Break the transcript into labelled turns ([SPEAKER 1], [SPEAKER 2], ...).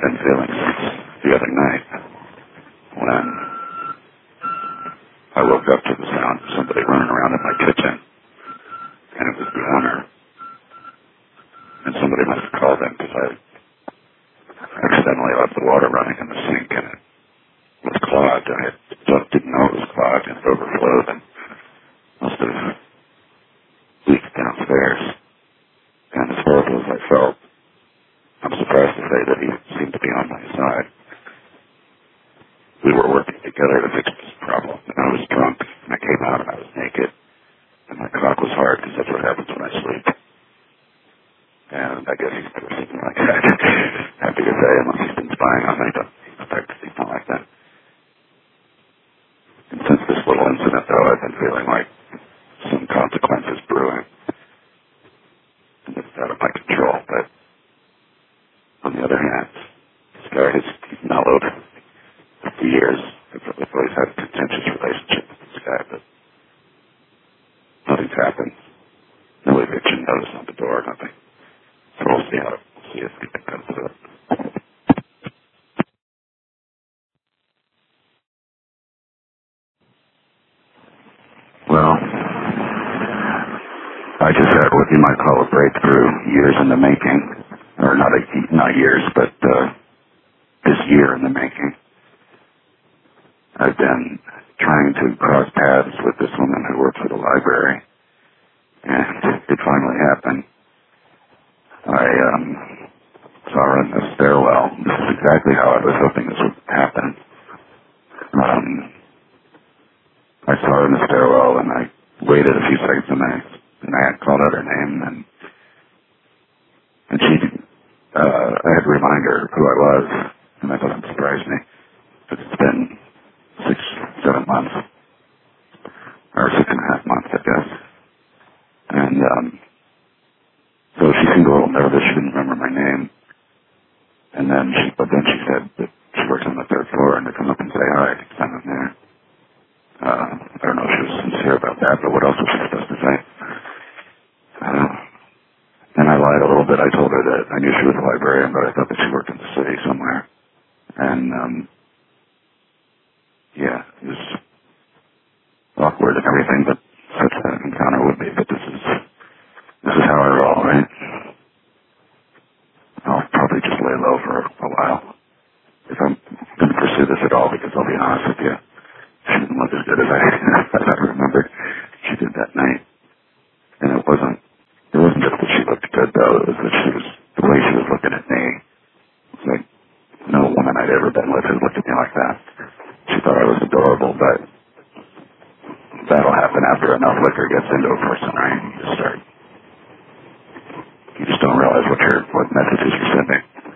[SPEAKER 1] been feeling since the other night when I woke up to the sound of somebody running around in my kitchen, and it was the owner. And somebody must have called in because I accidentally left the water running in the sink, and it was clogged. I didn't know it was clogged, and it overflowed and must have leaked downstairs. And as horrible as I felt, I'm surprised to say that he seemed to be on my side. We were working together to fix this problem, and I was drunk, and I came out and I was naked, and my cock was hard because that's what happens when I sleep. And I guess he's never seen me like that. Happy to say, unless he's been spying on me, but he's not like that. And since this little incident, though, I've been feeling like some consequences brewing. And it's out of my control, but on the other hand, this guy he's mellowed for years. I've always had a contentious relationship with this guy, but nothing's happened. No eviction notice on the door, nothing. So we'll see if anything comes to it. Well, I just had what you might call a breakthrough, years in the making, or not years, but this year in the making. I've been trying to cross paths with this woman who works at a library, and it finally happened. I saw her in the stairwell. This is exactly how I was hoping this would happen. I saw her in the stairwell, and I waited a few seconds, and I called out her name, and she, I had to remind her who I was, and that doesn't surprise me, because it's been 6-7 months, or 6.5 months, I guess. And so she seemed a little nervous. She didn't remember my name. And then she said that she works on the 3rd floor and to come up and say hi because I'm in there. I don't know if she was sincere about that, but what else was she supposed to say? And I lied a little bit. I told her that I knew she was a librarian, but I thought that she worked in the city somewhere. And, yeah, it was awkward and everything, but such an encounter would be. But this is how I roll, right? I'll probably just lay low for a while if I'm going to pursue this at all, because I'll be honest with you, she didn't look as good as I remembered she did that night. And it wasn't just that she looked good, though. It was that the way she was looking at me. It was like no woman I'd ever been with had looked at me like that. She thought I was adorable, but that'll happen after enough liquor gets into a person, right? You just start